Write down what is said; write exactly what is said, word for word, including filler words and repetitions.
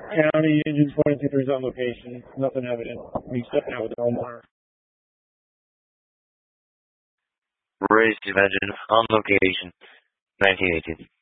County, engine twenty-two, there's on location. Nothing evident. We stepping out with the homeowner. Raised engine on location. nineteen eighteen.